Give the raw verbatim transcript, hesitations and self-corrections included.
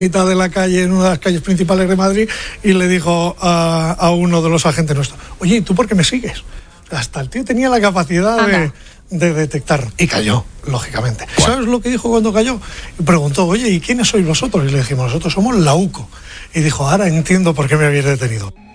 mitad de la calle, en una de las calles principales de Madrid, y le dijo a, a uno de los agentes nuestros: oye, ¿y tú por qué me sigues? Hasta el tío tenía la capacidad de, de detectar. Y cayó, lógicamente. ¿Cuál? ¿Sabes lo que dijo cuando cayó? Y preguntó: oye, ¿y quiénes sois vosotros? Y le dijimos: nosotros somos la UCO. Y dijo: ahora entiendo por qué me habéis detenido.